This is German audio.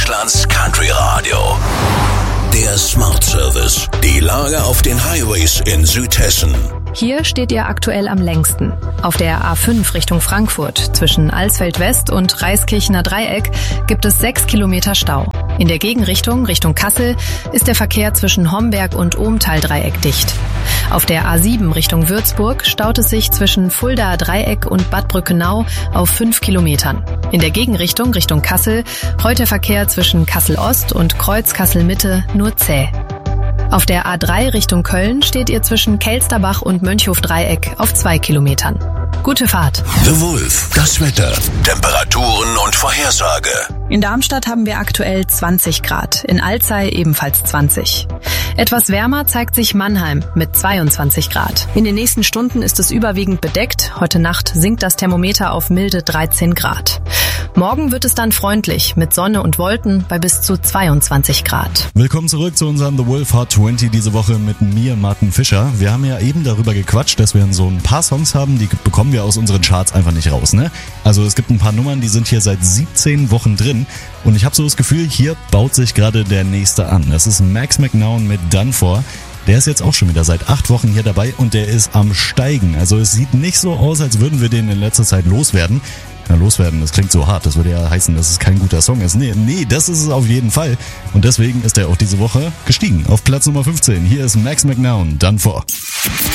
Deutschlands Country Radio. Der Smart Service. Die Lage auf den Highways in Südhessen. Hier steht ihr aktuell am längsten. Auf der A5 Richtung Frankfurt zwischen Alsfeld West und Reiskirchener Dreieck gibt es 6 Kilometer Stau. In der Gegenrichtung Richtung Kassel ist der Verkehr zwischen Homberg und Ohmtal-Dreieck dicht. Auf der A7 Richtung Würzburg staut es sich zwischen Fuldaer Dreieck und Bad Brückenau auf 5 Kilometern. In der Gegenrichtung Richtung Kassel rollt der Verkehr zwischen Kassel Ost und Kreuz Kassel Mitte nur zäh. Auf der A3 Richtung Köln steht ihr zwischen Kelsterbach und Mönchhof-Dreieck auf 2 Kilometern. Gute Fahrt. The Wolf, das Wetter, Temperaturen und Vorhersage. In Darmstadt haben wir aktuell 20 Grad, in Alzey ebenfalls 20. Etwas wärmer zeigt sich Mannheim mit 22 Grad. In den nächsten Stunden ist es überwiegend bedeckt. Heute Nacht sinkt das Thermometer auf milde 13 Grad. Morgen wird es dann freundlich mit Sonne und Wolken bei bis zu 22 Grad. Willkommen zurück zu unserem The Wolf Hot 20 diese Woche mit mir, Martin Fischer. Wir haben ja eben darüber gequatscht, dass wir so ein paar Songs haben, die bekommen wir aus unseren Charts einfach nicht raus, ne? Also es gibt ein paar Nummern, die sind hier seit 17 Wochen drin und ich habe so das Gefühl, hier baut sich gerade der nächste an. Das ist Max McNown mit Done For. Der ist jetzt auch schon wieder seit 8 Wochen hier dabei und der ist am Steigen. Also es sieht nicht so aus, als würden wir den in letzter Zeit loswerden. Ja, loswerden, das klingt so hart. Das würde ja heißen, dass es kein guter Song ist. Nee, das ist es auf jeden Fall. Und deswegen ist er auch diese Woche gestiegen auf Platz Nummer 15. Hier ist Max McNown, Done For.